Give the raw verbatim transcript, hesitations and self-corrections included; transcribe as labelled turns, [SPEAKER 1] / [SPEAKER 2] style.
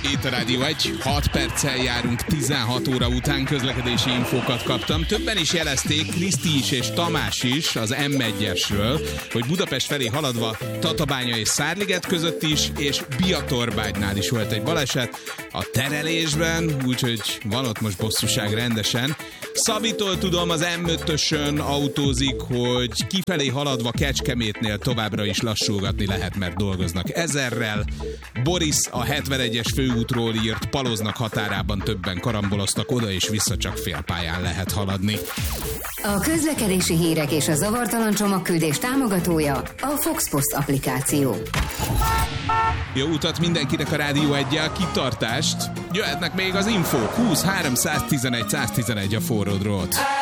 [SPEAKER 1] Itt a Rádió egy, hat perccel járunk tizenhat óra után, közlekedési infókat kaptam. Többen is jelezték, Kriszti is és Tamás is az em egyesről, hogy Budapest felé haladva Tatabánya és Szárliget között is, és Biatorbágynál is volt egy baleset a terelésben, úgyhogy van ott most bosszúság rendesen. Szabitól tudom, az em ötösön autózik, hogy kifelé haladva Kecskemétnél továbbra is lassulgatni lehet, mert dolgoznak ezerrel. Boris a hetvenegyes főútról írt, Paloznak határában többen karamboloztak, oda és vissza csak félpályán lehet haladni.
[SPEAKER 2] A közlekedési hírek és a zavartalan csomagküldés támogatója a Foxpost applikáció.
[SPEAKER 1] Jó utat mindenkinek a Rádió egyel, kitartást! Jöhetnek még az infók, húsz háromszáztizenegy száztizenegy a forró drót.